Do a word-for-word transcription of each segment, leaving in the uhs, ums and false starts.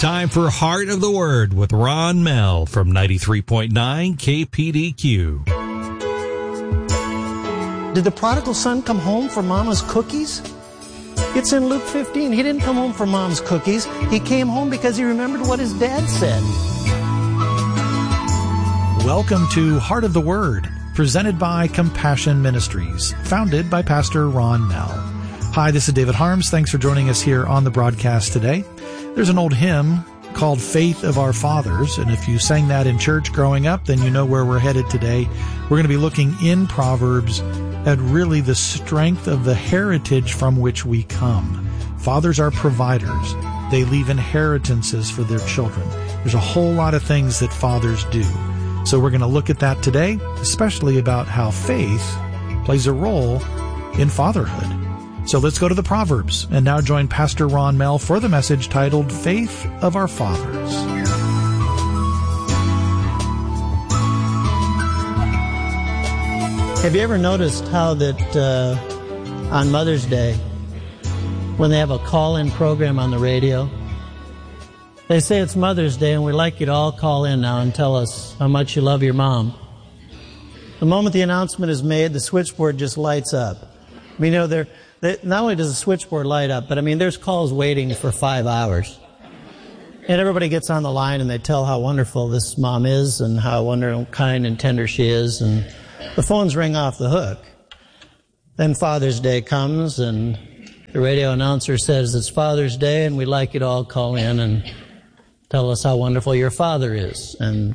Time for Heart of the Word with Ron Mell from ninety-three point nine K P D Q. Did the prodigal son come home for mama's cookies? It's in Luke fifteen. He didn't come home for mom's cookies. He came home because he remembered what his dad said. Welcome to Heart of the Word, presented by Compassion Ministries, founded by Pastor Ron Mell. Hi, this is David Harms. Thanks for joining us here on the broadcast today. There's an old hymn called Faith of Our Fathers, and if you sang that in church growing up, then you know where we're headed today. We're going to be looking in Proverbs at really the strength of the heritage from which we come. Fathers are providers. They leave inheritances for their children. There's a whole lot of things that fathers do. So we're going to look at that today, especially about how faith plays a role in fatherhood. So let's go to the Proverbs and now join Pastor Ron Mell for the message titled Faith of Our Fathers. Have you ever noticed how that uh, on Mother's Day, when they have a call-in program on the radio, they say it's Mother's Day and we'd like you to all call in now and tell us how much you love your mom. The moment the announcement is made, the switchboard just lights up. I mean, you know, they're, they, not only does the switchboard light up, but I mean, there's calls waiting for five hours. And everybody gets on the line and they tell how wonderful this mom is and how wonderful, kind and tender she is, and the phones ring off the hook. Then Father's Day comes and the radio announcer says it's Father's Day and we'd like you to all call in and tell us how wonderful your father is. And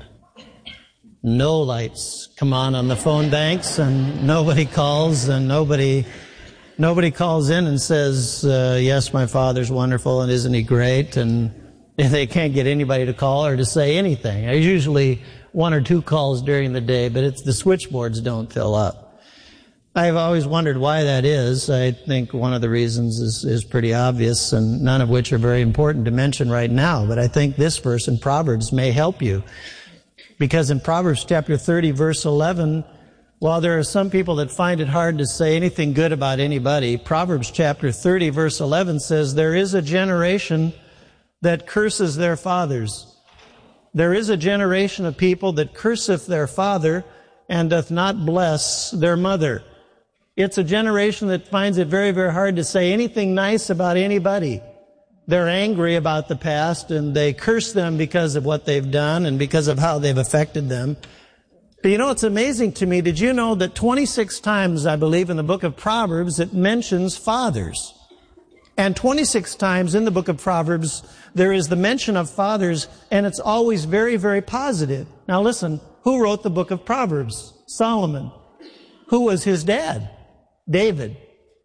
no lights come on on the phone banks and nobody calls and nobody nobody calls in and says, uh, yes, my father's wonderful and isn't he great? And they can't get anybody to call or to say anything. There's usually one or two calls during the day, but it's the switchboards don't fill up. I've always wondered why that is. I think one of the reasons is, is pretty obvious, and none of which are very important to mention right now. But I think this verse in Proverbs may help you. Because in Proverbs chapter thirty, verse eleven, while there are some people that find it hard to say anything good about anybody, Proverbs chapter thirty, verse eleven says, there is a generation that curses their fathers. There is a generation of people that curseth their father and doth not bless their mother. It's a generation that finds it very, very hard to say anything nice about anybody. They're angry about the past and they curse them because of what they've done and because of how they've affected them. But you know, it's amazing to me. Did you know that twenty-six times, I believe, in the book of Proverbs, it mentions fathers? And twenty-six times in the book of Proverbs, there is the mention of fathers, and it's always very, very positive. Now listen, who wrote the book of Proverbs? Solomon. Who was his dad? David.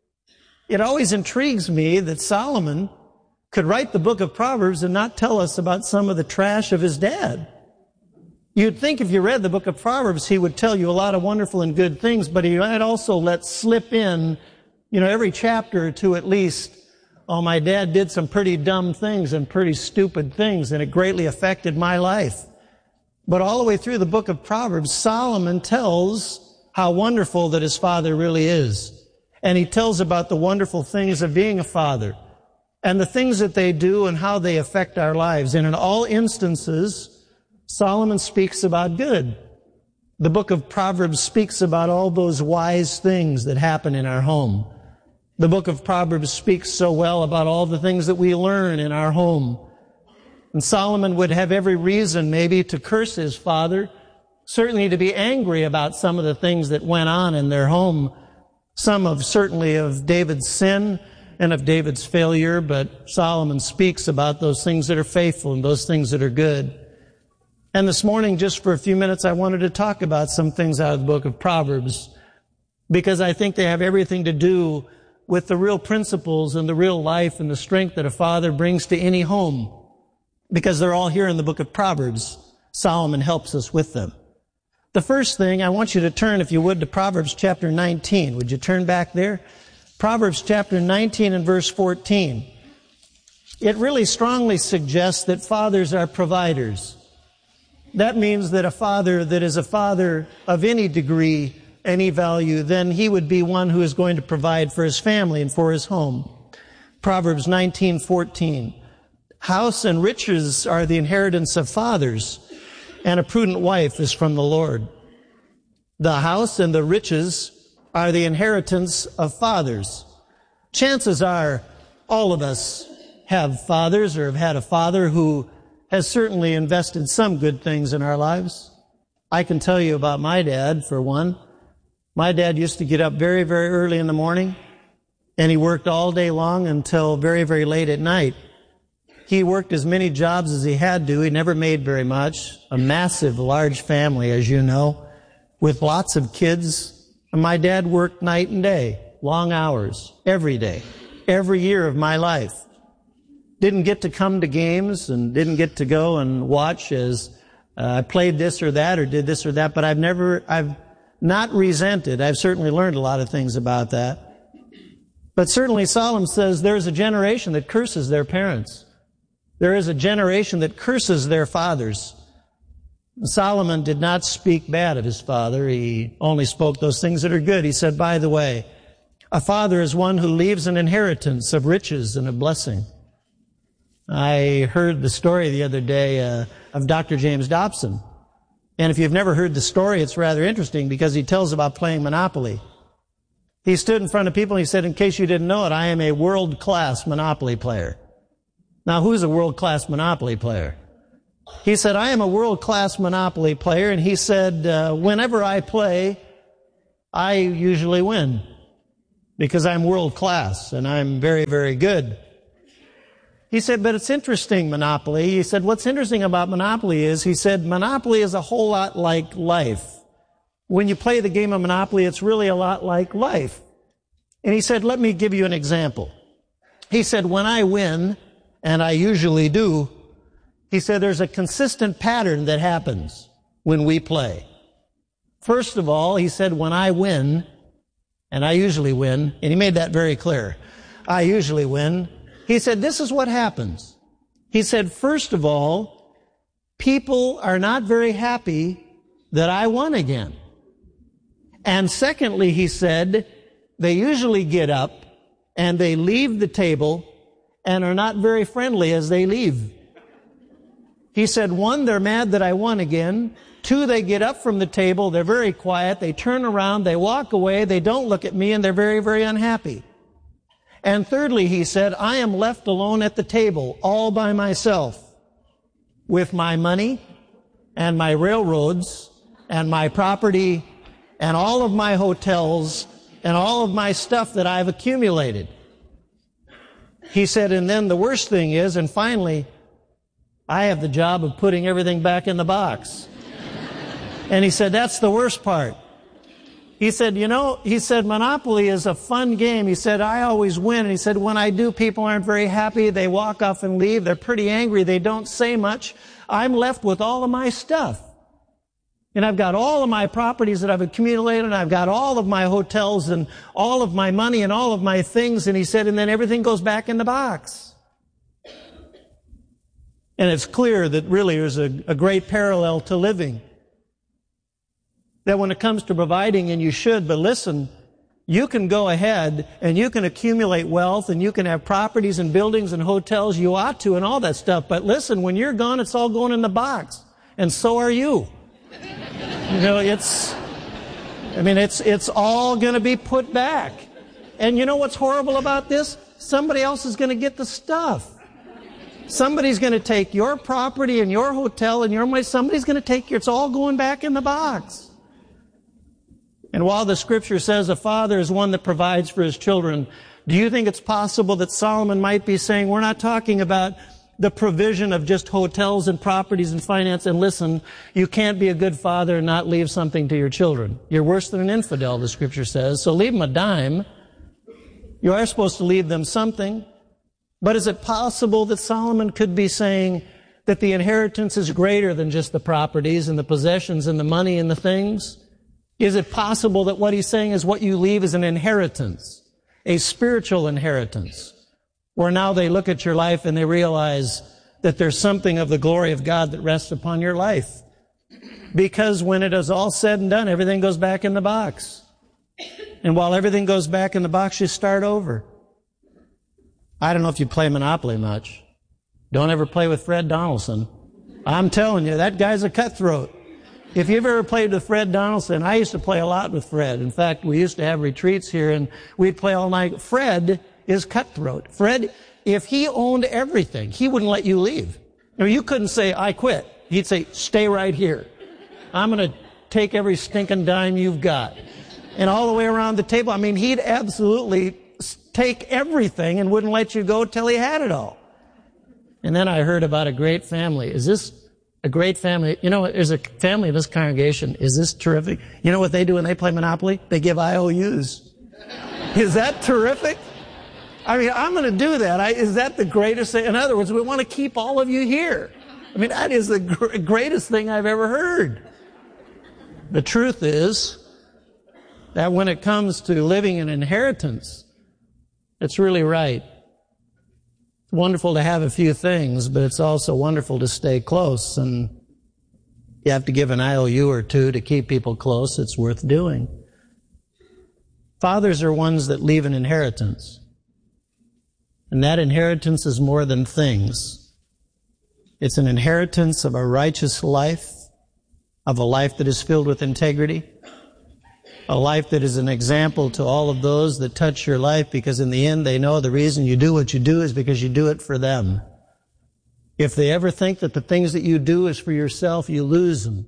It always intrigues me that Solomon could write the book of Proverbs and not tell us about some of the trash of his dad. You'd think if you read the book of Proverbs, he would tell you a lot of wonderful and good things, but he might also let slip in, you know, every chapter or two at least, oh, my dad did some pretty dumb things and pretty stupid things, and it greatly affected my life. But all the way through the book of Proverbs, Solomon tells how wonderful that his father really is. And he tells about the wonderful things of being a father and the things that they do and how they affect our lives. And in all instances, Solomon speaks about good. The book of Proverbs speaks about all those wise things that happen in our home. The book of Proverbs speaks so well about all the things that we learn in our home. And Solomon would have every reason maybe to curse his father, certainly to be angry about some of the things that went on in their home, some of certainly of David's sin and of David's failure, but Solomon speaks about those things that are faithful and those things that are good. And this morning, just for a few minutes, I wanted to talk about some things out of the book of Proverbs, because I think they have everything to do with the real principles and the real life and the strength that a father brings to any home, because they're all here in the book of Proverbs. Solomon helps us with them. The first thing, I want you to turn, if you would, to Proverbs chapter nineteen. Would you turn back there? Proverbs chapter nineteen and verse fourteen. It really strongly suggests that fathers are providers. That means that a father that is a father of any degree, any value, then he would be one who is going to provide for his family and for his home. Proverbs nineteen fourteen. House and riches are the inheritance of fathers, and a prudent wife is from the Lord. The house and the riches are the inheritance of fathers. Chances are all of us have fathers or have had a father who has certainly invested some good things in our lives. I can tell you about my dad, for one. My dad used to get up very, very early in the morning, and he worked all day long until very, very late at night. He worked as many jobs as he had to. He never made very much. A massive, large family, as you know, with lots of kids. And my dad worked night and day, long hours, every day, every year of my life. Didn't get to come to games and didn't get to go and watch as uh, I played this or that or did this or that, but I've never, I've not resented. I've certainly learned a lot of things about that. But certainly Solomon says there's a generation that curses their parents. There is a generation that curses their fathers. Solomon did not speak bad of his father. He only spoke those things that are good. He said, by the way, a father is one who leaves an inheritance of riches and of blessing. I heard the story the other day uh, of Doctor James Dobson. And if you've never heard the story, it's rather interesting because he tells about playing Monopoly. He stood in front of people and he said, in case you didn't know it, I am a world-class Monopoly player. Now, who's a world-class Monopoly player? He said, I am a world-class Monopoly player, and he said, uh, whenever I play, I usually win because I'm world-class and I'm very, very good. He said, but it's interesting, Monopoly. He said, what's interesting about Monopoly is, he said, Monopoly is a whole lot like life. When you play the game of Monopoly, it's really a lot like life. And he said, let me give you an example. He said, when I win, and I usually do, he said, there's a consistent pattern that happens when we play. First of all, he said, when I win, and I usually win, and he made that very clear, I usually win. He said, this is what happens. He said, first of all, people are not very happy that I won again. And secondly, he said, they usually get up and they leave the table and are not very friendly as they leave. He said, one, they're mad that I won again. Two, they get up from the table, they're very quiet, they turn around, they walk away, they don't look at me, and they're very, very unhappy. And thirdly, he said, I am left alone at the table, all by myself, with my money and my railroads and my property and all of my hotels and all of my stuff that I've accumulated. He said, and then the worst thing is, and finally, I have the job of putting everything back in the box. And he said, that's the worst part. He said, you know, he said, Monopoly is a fun game. He said, I always win. And he said, when I do, people aren't very happy. They walk off and leave. They're pretty angry. They don't say much. I'm left with all of my stuff. And I've got all of my properties that I've accumulated, and I've got all of my hotels and all of my money and all of my things. And he said, and then everything goes back in the box. And it's clear that really there's a, a great parallel to living. That when it comes to providing, and you should, but listen, you can go ahead and you can accumulate wealth and you can have properties and buildings and hotels, you ought to, and all that stuff. But listen, when you're gone, it's all going in the box. And so are you. You know, it's, I mean, it's, it's all going to be put back. And you know what's horrible about this? Somebody else is going to get the stuff. Somebody's going to take your property and your hotel and your money. Somebody's going to take your, it's all going back in the box. And while the scripture says a father is one that provides for his children, do you think it's possible that Solomon might be saying, we're not talking about the provision of just hotels and properties and finance, and listen, you can't be a good father and not leave something to your children. You're worse than an infidel, the scripture says, so leave them a dime. You are supposed to leave them something. But is it possible that Solomon could be saying that the inheritance is greater than just the properties and the possessions and the money and the things? Is it possible that what he's saying is what you leave is an inheritance, a spiritual inheritance, where now they look at your life and they realize that there's something of the glory of God that rests upon your life? Because when it is all said and done, everything goes back in the box. And while everything goes back in the box, you start over. I don't know if you play Monopoly much, Don't ever play with Fred Donaldson. I'm telling you, that guy's a cutthroat. If you've ever played with Fred Donaldson, I used to play a lot with Fred. In fact, we used to have retreats here, and we'd play all night. Fred is cutthroat. Fred, if he owned everything, he wouldn't let you leave. Or you couldn't say, I quit. He'd say, stay right here. I'm going to take every stinking dime you've got. And all the way around the table, I mean, he'd absolutely take everything and wouldn't let you go till he had it all. And then I heard about a great family. Is this a great family? You know, there's a family in this congregation. Is this terrific? You know what they do when they play Monopoly? They give I O Us. Is that terrific? I mean, I'm going to do that. I, is that the greatest thing? In other words, we want to keep all of you here. I mean, that is the gr- greatest thing I've ever heard. The truth is that when it comes to living an inheritance, it's really right. It's wonderful to have a few things, but it's also wonderful to stay close, and you have to give an I O U or two to keep people close. It's worth doing. Fathers are ones that leave an inheritance, and that inheritance is more than things. It's an inheritance of a righteous life, of a life that is filled with integrity, a life that is an example to all of those that touch your life, because in the end they know the reason you do what you do is because you do it for them. If they ever think that the things that you do is for yourself, you lose them.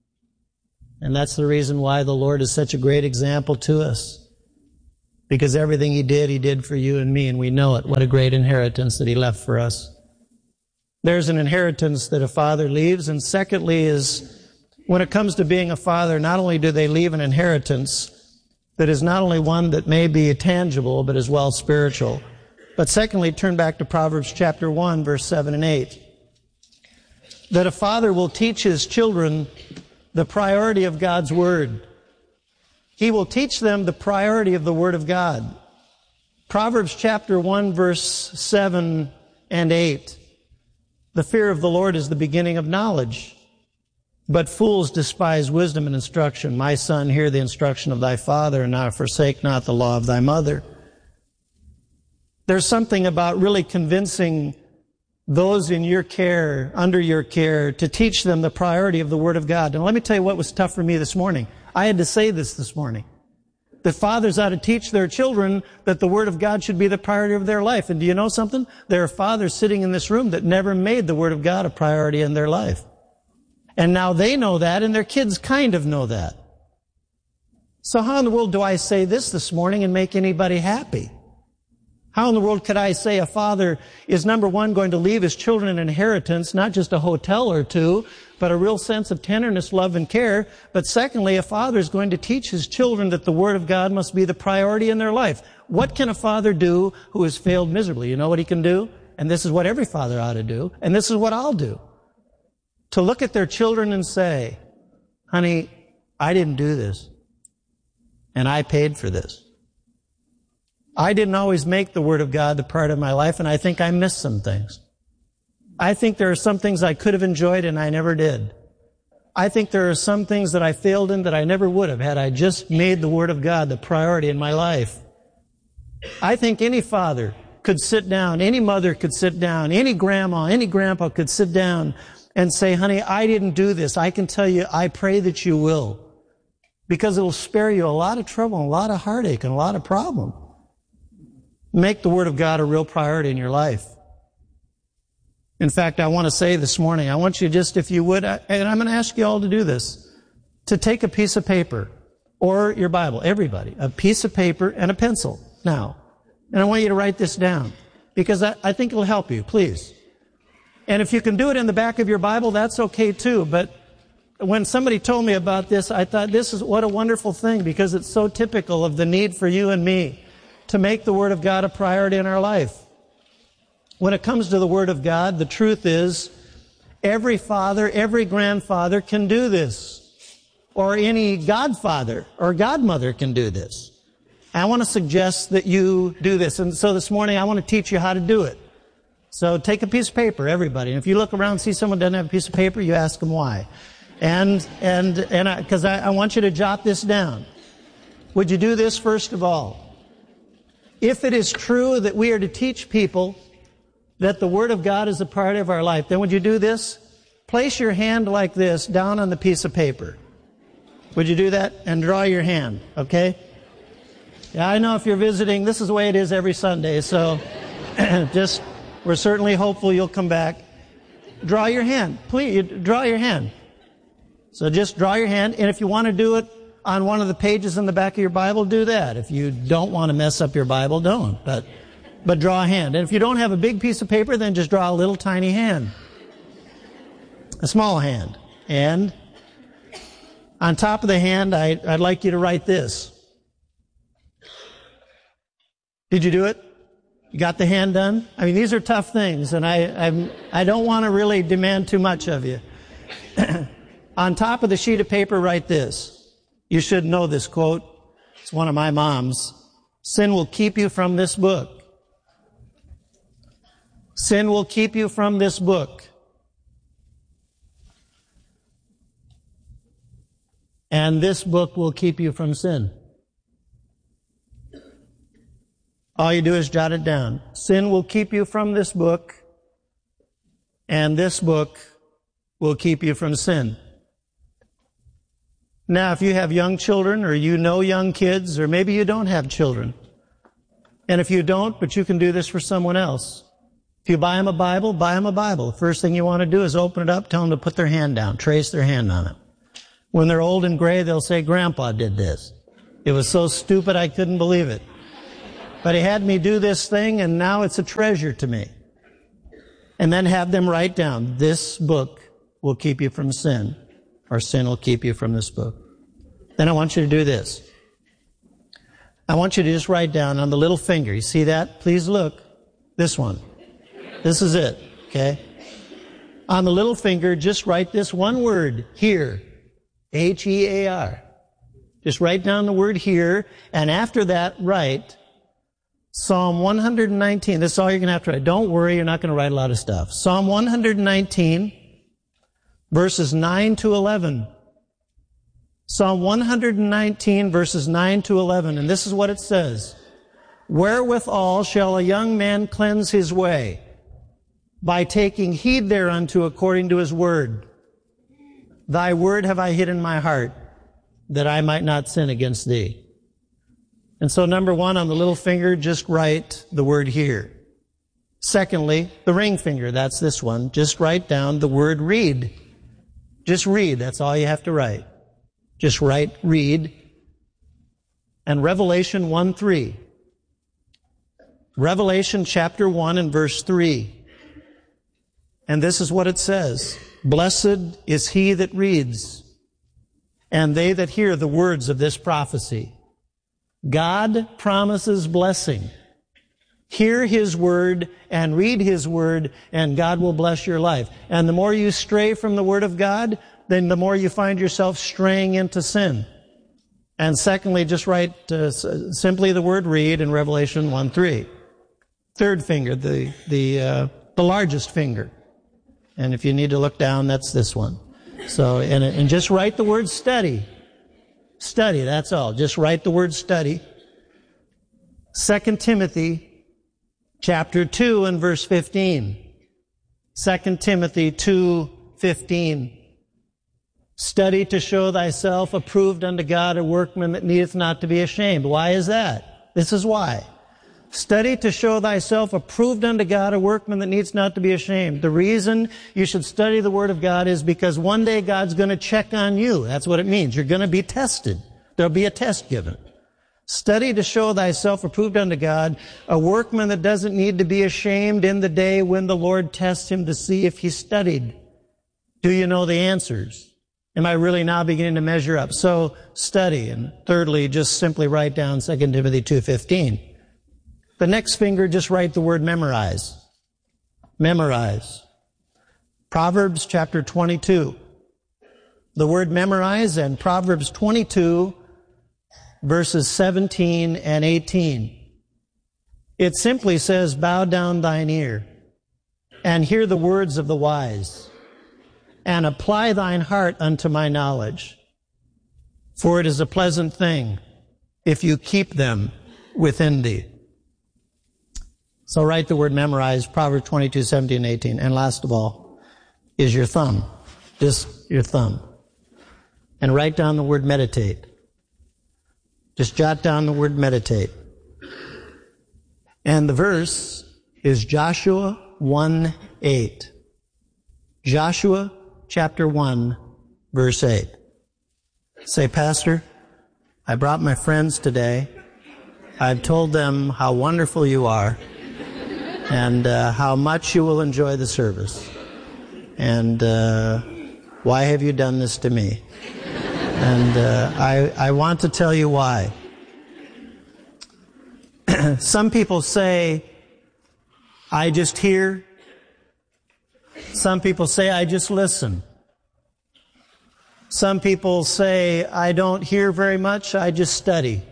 And that's the reason why the Lord is such a great example to us. Because everything He did, He did for you and me, and we know it. What a great inheritance that He left for us. There's an inheritance that a father leaves, and secondly is, when it comes to being a father, not only do they leave an inheritance that is not only one that may be tangible, but as well spiritual. But secondly, turn back to Proverbs chapter one, verse seven and eight. That a father will teach his children the priority of God's Word. He will teach them the priority of the Word of God. Proverbs chapter one, verse seven and eight. The fear of the Lord is the beginning of knowledge, but fools despise wisdom and instruction. My son, hear the instruction of thy father, and now forsake not the law of thy mother. There's something about really convincing those in your care, under your care, to teach them the priority of the Word of God. And let me tell you what was tough for me this morning. I had to say this this morning. That fathers ought to teach their children that the Word of God should be the priority of their life. And do you know something? There are fathers sitting in this room that never made the Word of God a priority in their life. And now they know that, and their kids kind of know that. So how in the world do I say this this morning and make anybody happy? How in the world could I say a father is, number one, going to leave his children an inheritance, not just a hotel or two, but a real sense of tenderness, love, and care. But secondly, a father is going to teach his children that the Word of God must be the priority in their life. What can a father do who has failed miserably? You know what he can do? And this is what every father ought to do, and this is what I'll do. To look at their children and say, honey, I didn't do this, and I paid for this. I didn't always make the Word of God the part of my life, and I think I missed some things. I think there are some things I could have enjoyed and I never did. I think there are some things that I failed in that I never would have had I just made the Word of God the priority in my life. I think any father could sit down, any mother could sit down, any grandma, any grandpa could sit down and say, honey, I didn't do this. I can tell you, I pray that you will. Because it'll spare you a lot of trouble, and a lot of heartache, and a lot of problem. Make the Word of God a real priority in your life. In fact, I want to say this morning, I want you just, if you would, and I'm going to ask you all to do this, to take a piece of paper, or your Bible, everybody, a piece of paper and a pencil now. And I want you to write this down, because I, I think it'll help you, please. And if you can do it in the back of your Bible, that's okay too. But when somebody told me about this, I thought, this is what a wonderful thing, because it's so typical of the need for you and me to make the Word of God a priority in our life. When it comes to the Word of God, the truth is, every father, every grandfather can do this. Or any godfather or godmother can do this. I want to suggest that you do this. And so this morning, I want to teach you how to do it. So take a piece of paper, everybody. And if you look around and see someone doesn't have a piece of paper, you ask them why. And, and, and, because I, I, I want you to jot this down. Would you do this first of all? If it is true that we are to teach people that the Word of God is a part of our life, then would you do this? Place your hand like this down on the piece of paper. Would you do that? And draw your hand, okay? Yeah, I know if you're visiting, this is the way it is every Sunday, so just, we're certainly hopeful you'll come back. Draw your hand. Please, draw your hand. So just draw your hand, and if you want to do it on one of the pages in the back of your Bible, do that. If you don't want to mess up your Bible, don't. But, but draw a hand. And if you don't have a big piece of paper, then just draw a little tiny hand. A small hand. And on top of the hand, I, I'd like you to write this. Did you do it? You got the hand done? I mean, these are tough things, and I I'm, I don't want to really demand too much of you. On top of the sheet of paper, write this. You should know this quote. It's one of my mom's. Sin will keep you from this book. Sin will keep you from this book. And this book will keep you from sin. All you do is jot it down. Sin will keep you from this book, and this book will keep you from sin. Now, if you have young children, or you know young kids, or maybe you don't have children, and if you don't, but you can do this for someone else. If you buy them a Bible, buy them a Bible. The first thing you want to do is open it up, tell them to put their hand down, trace their hand on it. When they're old and gray, they'll say, Grandpa did this. It was so stupid I couldn't believe it. But he had me do this thing, and now it's a treasure to me. And then have them write down, this book will keep you from sin, or sin will keep you from this book. Then I want you to do this. I want you to just write down on the little finger. You see that? Please look. This one. This is it, okay? On the little finger, just write this one word, here. H E A R. Just write down the word here, and after that, write Psalm one nineteen. This is all you're going to have to write. Don't worry, you're not going to write a lot of stuff. Psalm one nineteen, verses nine to eleven. Psalm one nineteen, verses nine to eleven, and this is what it says. Wherewithal shall a young man cleanse his way? By taking heed thereunto according to his word. Thy word have I hid in my heart, that I might not sin against thee. And so number one, on the little finger, just write the word here. Secondly, the ring finger, that's this one. Just write down the word read. Just read, that's all you have to write. Just write read. And Revelation one three. Revelation chapter one and verse three. And this is what it says. Blessed is he that reads, and they that hear the words of this prophecy. God promises blessing. Hear His word and read His word, and God will bless your life. And the more you stray from the word of God, then the more you find yourself straying into sin. And secondly, just write uh, simply the word read in Revelation one three. Third finger, the, the, uh, the largest finger. And if you need to look down, that's this one. So, and, and just write the word study. Study, that's all. Just write the word study. Second Timothy chapter two and verse fifteen. Second Timothy two fifteen. Study to show thyself approved unto God, a workman that needeth not to be ashamed. Why is that? This is why. Study to show thyself approved unto God, a workman that needs not to be ashamed. The reason you should study the Word of God is because one day God's going to check on you. That's what it means. You're going to be tested. There'll be a test given. Study to show thyself approved unto God, a workman that doesn't need to be ashamed in the day when the Lord tests him to see if he studied. Do you know the answers? Am I really now beginning to measure up? So study. And thirdly, just simply write down Second Timothy two fifteen. The next finger, just write the word memorize. Memorize. Proverbs chapter twenty-two. The word memorize and Proverbs twenty-two, verses seventeen and eighteen. It simply says, bow down thine ear and hear the words of the wise, and apply thine heart unto my knowledge. For it is a pleasant thing if you keep them within thee. So write the word memorize, Proverbs twenty-two, seventeen, eighteen. And last of all is your thumb. Just your thumb. And write down the word meditate. Just jot down the word meditate. And the verse is Joshua one eight. Joshua chapter one, verse eight. Say, Pastor, I brought my friends today. I've told them how wonderful you are and uh, how much you will enjoy the service. And uh, why have you done this to me? And uh, I, I want to tell you why. Some people say, I just hear. Some people say, I just listen. Some people say, I don't hear very much, I just study.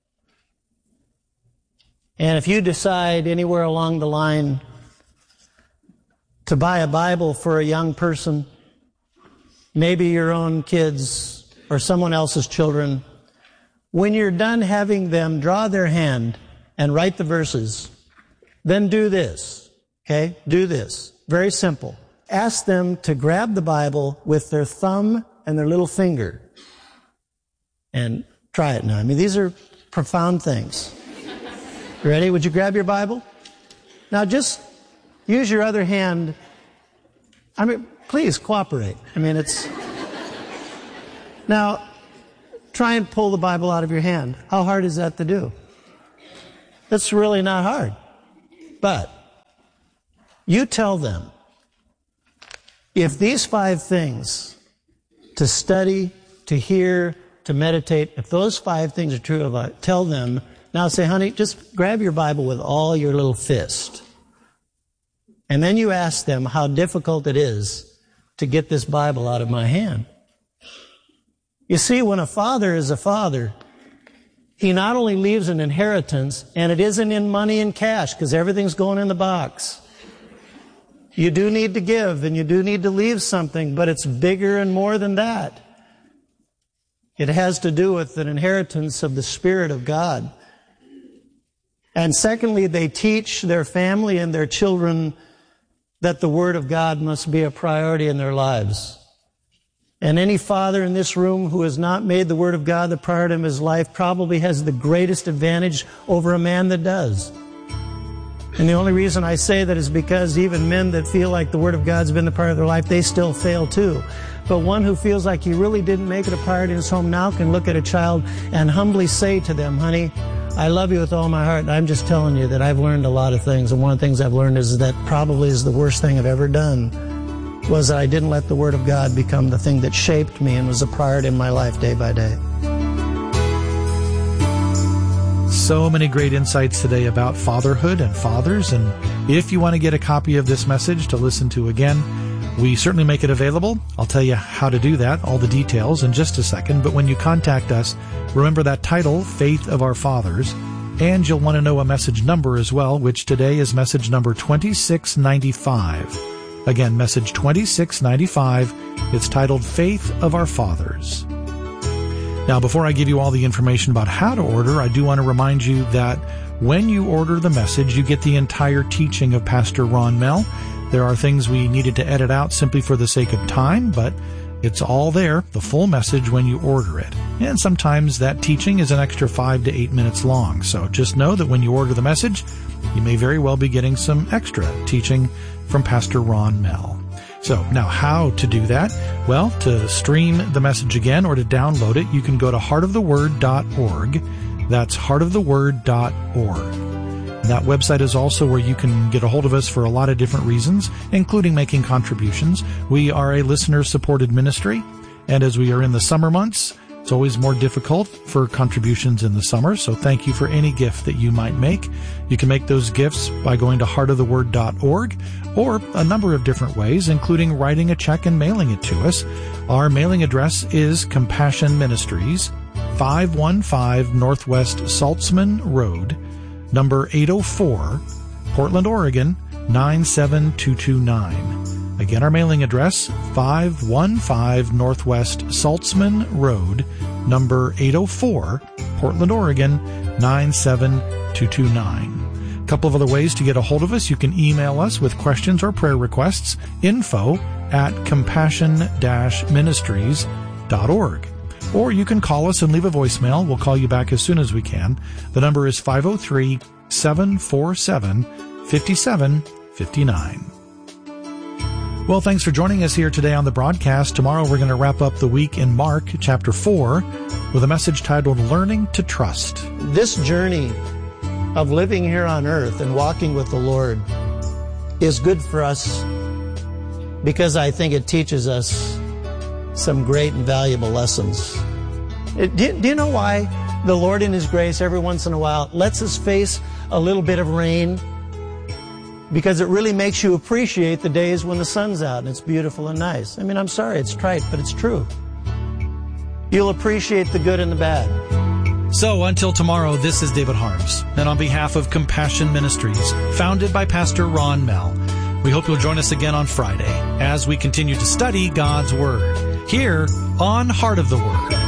And if you decide anywhere along the line to buy a Bible for a young person, maybe your own kids or someone else's children, when you're done having them draw their hand and write the verses, then do this, okay? Do this. Very simple. Ask them to grab the Bible with their thumb and their little finger. And try it now. I mean, these are profound things. You ready? Would you grab your Bible? Now just use your other hand. I mean, please cooperate. I mean, it's... Now, try and pull the Bible out of your hand. How hard is that to do? It's really not hard. But you tell them, if these five things, to study, to hear, to meditate, if those five things are true of us, tell them, now say, honey, just grab your Bible with all your little fist. And then you ask them how difficult it is to get this Bible out of my hand. You see, when a father is a father, he not only leaves an inheritance, and it isn't in money and cash, because everything's going in the box. You do need to give, and you do need to leave something, but it's bigger and more than that. It has to do with an inheritance of the Spirit of God. And secondly, they teach their family and their children that the Word of God must be a priority in their lives. And any father in this room who has not made the Word of God the priority of his life probably has the greatest advantage over a man that does. And the only reason I say that is because even men that feel like the Word of God's been the priority of their life, they still fail too. But one who feels like he really didn't make it a priority in his home now can look at a child and humbly say to them, honey, I love you with all my heart. I'm just telling you that I've learned a lot of things. And one of the things I've learned is that probably is the worst thing I've ever done, was that I didn't let the Word of God become the thing that shaped me and was a priority in my life day by day. So many great insights today about fatherhood and fathers. And if you want to get a copy of this message to listen to again, we certainly make it available. I'll tell you how to do that, all the details in just a second. But when you contact us, remember that title, Faith of Our Fathers. And you'll want to know a message number as well, which today is message number twenty-six ninety-five. Again, message twenty-six ninety-five. It's titled Faith of Our Fathers. Now, before I give you all the information about how to order, I do want to remind you that when you order the message, you get the entire teaching of Pastor Ron Mell. There are things we needed to edit out simply for the sake of time, but it's all there, the full message, when you order it. And sometimes that teaching is an extra five to eight minutes long. So just know that when you order the message, you may very well be getting some extra teaching from Pastor Ron Mell. So now how to do that? Well, to stream the message again or to download it, you can go to heart of the word dot org. That's heart of the word dot org. That website is also where you can get a hold of us for a lot of different reasons, including making contributions. We are a listener-supported ministry, and as we are in the summer months, it's always more difficult for contributions in the summer, so thank you for any gift that you might make. You can make those gifts by going to heart of the word dot org, or a number of different ways, including writing a check and mailing it to us. Our mailing address is Compassion Ministries, five one five Northwest Saltzman Road, number eight oh four, Portland, Oregon, nine seven two two nine. Again, our mailing address, five one five Northwest Saltzman Road, number eight oh four, Portland, Oregon, nine seven two two nine. couple of other ways to get a hold of us. You can email us with questions or prayer requests, info at compassion dash ministries dot org. Or you can call us and leave a voicemail. We'll call you back as soon as we can. The number is five oh three, seven four seven, five seven five nine. Well, thanks for joining us here today on the broadcast. Tomorrow we're going to wrap up the week in Mark chapter four with a message titled Learning to Trust. This journey of living here on earth and walking with the Lord is good for us because I think it teaches us some great and valuable lessons. It, do, do you know why the Lord in His grace every once in a while lets us face a little bit of rain? Because it really makes you appreciate the days when the sun's out and it's beautiful and nice. I mean, I'm sorry, it's trite, but it's true. You'll appreciate the good and the bad. So until tomorrow, this is David Harms, and on behalf of Compassion Ministries, founded by Pastor Ron Mell, we hope you'll join us again on Friday as we continue to study God's Word here on Heart of the Word.